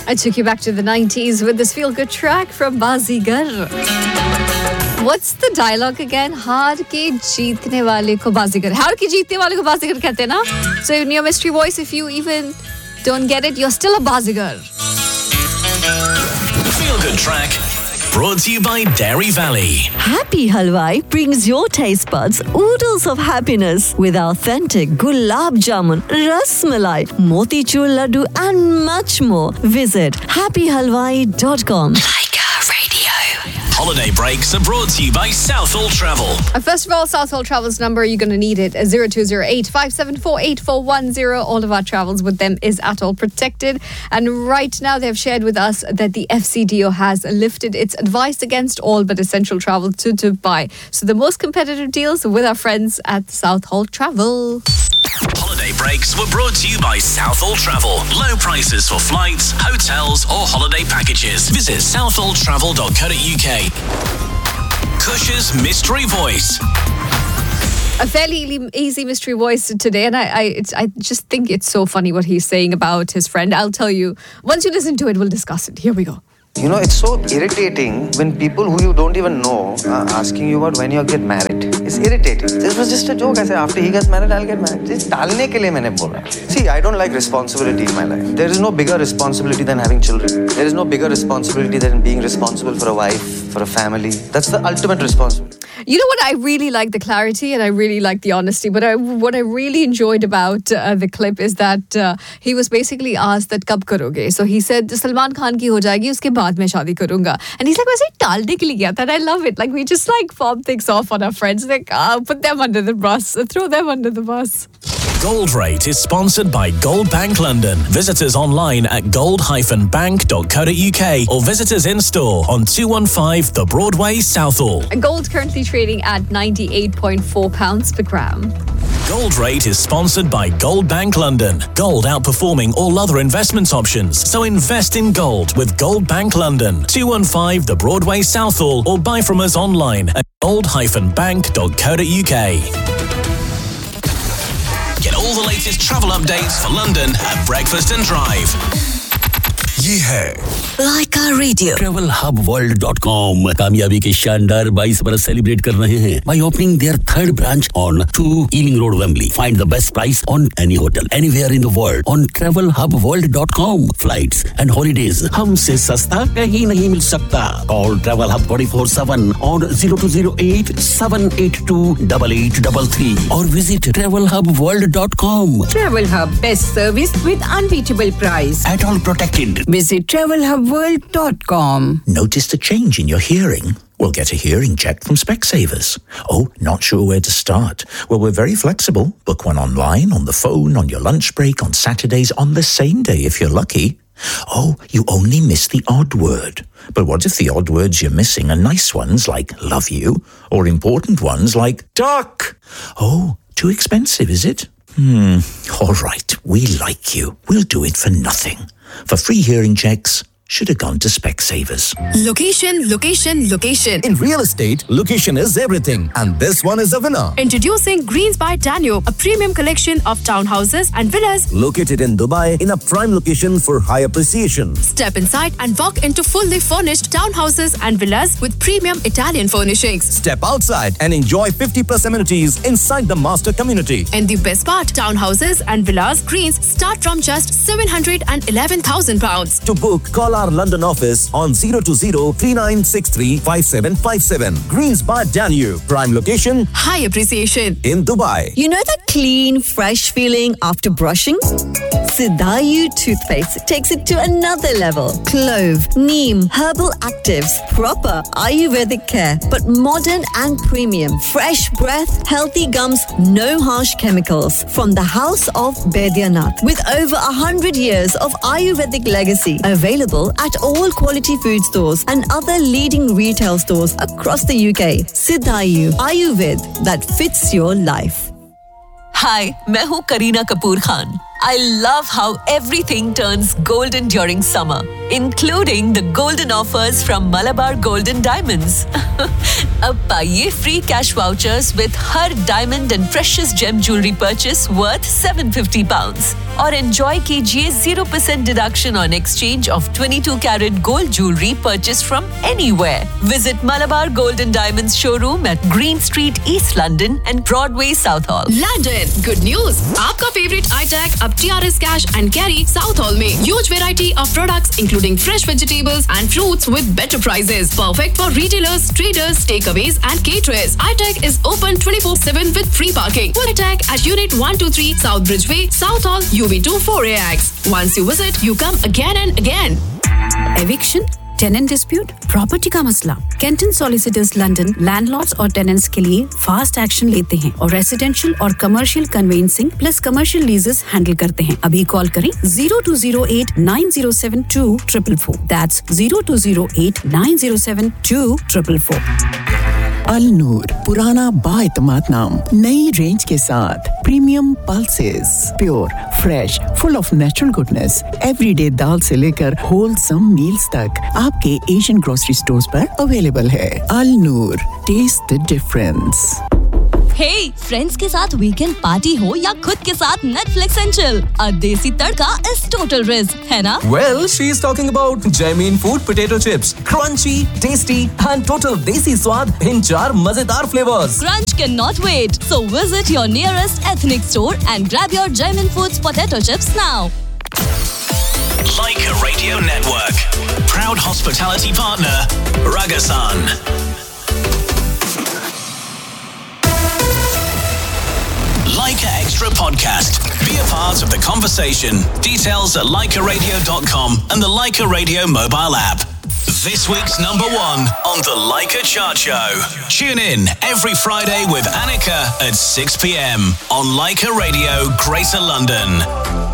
I took you back to the 90s with this feel-good track from Bazigar. What's the dialogue again? हार के जीतने वाले को बाजीगर. हार के जीतने वाले को बाजीगर कहते हैं ना? So in your mystery voice, if you even don't get it, you're still a bazigar. Feel-good track. Brought to you by Dairy Valley. Happy Halwai brings your taste buds oodles of happiness with authentic gulab jamun, ras malai, motichur laddu and much more. Visit happyhalwai.com. Holiday breaks are brought to you by Southall Travel. First of all, Southall Travel's number, you're going to need it, 0208 574 8410. All of our travels with them is at all protected. And right now they've shared with us that the FCDO has lifted its advice against all but essential travel to Dubai. So the most competitive deals with our friends at Southall Travel. Holiday breaks were brought to you by Southall Travel. Low prices for flights, hotels or holiday packages. Visit southalltravel.co.uk. Kush's Mystery Voice. A fairly easy mystery voice today, and I just think it's so funny what he's saying about his friend. I'll tell you. Once you listen to it, we'll discuss it. Here we go. You know, it's so irritating when people who you don't even know are asking you about when you'll get married. It's irritating. This was just a joke. I said, after he gets married, I'll get married. Just डालने के लिए मैंने बोला. See, I don't like responsibility in my life. There is no bigger responsibility than having children. There is no bigger responsibility than being responsible for a wife, for a family. That's the ultimate responsibility. You know what? I really like the clarity and I really like the honesty. But what I really enjoyed about the clip is that he was basically asked that कब करोगे? So he said, Salman Khan की हो जाएगी, उसके बाद मैं शादी करूँगा. And he's like, वैसे टालने के लिए गया था. And I love it. Like we just like form things off on our friends. Like put them under the bus, throw them under the bus. Gold Rate is sponsored by Gold Bank London. Visit us online at gold-bank.co.uk or visit us in store on 215 The Broadway, Southall. Gold currently trading at £98.4 per gram. Gold Rate is sponsored by Gold Bank London. Gold outperforming all other investment options. So invest in gold with Gold Bank London. 215 The Broadway, Southall or buy from us online at gold-bank.co.uk. Get all the latest travel updates for London at Breakfast and Drive. ये है Like our radio. TravelHubWorld.com कामयाबी के शानदार 22 बरस celebrate कर रहे हैं by opening their third branch on 2 Ealing Road, Wembley. Find the best price on any hotel anywhere in the world on TravelHubWorld.com. Flights and holidays हमसे सस्ता कहीं नहीं मिल सकता. Call Travel Hub 24/7 on 0208 782 8833 or visit TravelHubWorld.com. Travel Hub, best service with unbeatable price. At all protected. Visit TravelHubWorld.com. Noticed a change in your hearing? Well, get a hearing check from Specsavers. Oh, not sure where to start? Well, we're very flexible. Book one online, on the phone, on your lunch break, on Saturdays, on the same day if you're lucky. Oh, you only miss the odd word. But what if the odd words you're missing are nice ones like love you or important ones like duck? Oh, too expensive, is it? All right, we like you. We'll do it for nothing. For free hearing checks, should have gone to Specsavers. Location, location, location. In real estate, location is everything. And this one is a winner. Introducing Greens by Danube, a premium collection of townhouses and villas located in Dubai in a prime location for high appreciation. Step inside and walk into fully furnished townhouses and villas with premium Italian furnishings. Step outside and enjoy 50+ amenities inside the master community. And the best part, townhouses and villas Greens start from just £711,000. To book, call our London office on 020-3963-5757. Greens by Danube. Prime location, high appreciation. In Dubai. You know that clean, fresh feeling after brushing? Sidayu toothpaste takes it to another level. Clove, neem, herbal actives, proper Ayurvedic care, but modern and premium. Fresh breath, healthy gums, no harsh chemicals. From the house of Baidyanath, with over 100 years of Ayurvedic legacy. Available at all quality food stores and other leading retail stores across the UK. Sidayu Ayurved that fits your life. Hi, मैं हूँ Kareena Kapoor Khan. I love how everything turns golden during summer. including the golden offers from Malabar Gold and Diamonds. अब पाइए free cash vouchers with her diamond and precious gem jewelry purchase worth £750 और enjoy कीजिए 0% deduction on exchange of 22 carat gold jewelry purchased from anywhere. Visit Malabar Gold and Diamonds showroom at Green Street, East London and Broadway, South Hall. London, good news! आपका favorite iTech अब TRS Cash and Carry South Hall में huge variety of products including fresh vegetables and fruits with better prices. Perfect for retailers, traders, takeaways and caterers. iTech is open 24/7 with free parking. Full iTech at Unit 123 South Bridgeway, South Hall, UB2 4AX. Once you visit, you come again and again. Eviction, tenant dispute, property का मसला। Canton solicitors London landlords और tenants के लिए fast action लेते हैं और residential और commercial convincing plus commercial लीजेस handle करते हैं। अभी कॉल करें 0208 907 2444। दैट्स 0208 907 2444। अल नूर, पुराना बाएतमाद नाम, नई रेंज के साथ premium pulses, pure, fresh, full of natural goodness, everyday दाल से लेकर होलसम मील्स तक आपके एशियन ग्रोसरी स्टोर्स पर अवेलेबल है। अल नूर, test the difference. Hey, friends के साथ वीकेंड पार्टी हो या खुद के साथ नेटफ्लिक्स एंड चिल, अ देसी तड़का इज टोटल रिस्क, है ना? Well, she is talking about Jamin Food potato chips, crunchy, tasty and total desi स्वाद in 4 मजेदार flavors. Crunch cannot wait, so visit your nearest ethnic store and grab your Jamin Foods potato chips now. Leica Radio Network, proud hospitality partner, Ragasan. Leica Extra Podcast. Be a part of the conversation. Details at leicaradio.com and the Leica Radio mobile app. This week's number 1 on the Leica Chart Show. Tune in every Friday with Annika at 6 p.m. on Leica Radio, Greater London.